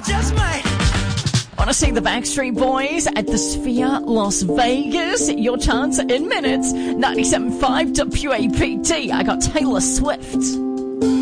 just might. Want to see the Backstreet Boys at the Sphere, Las Vegas? Your chance in minutes. 97.5 WAPT. I got Taylor Swift.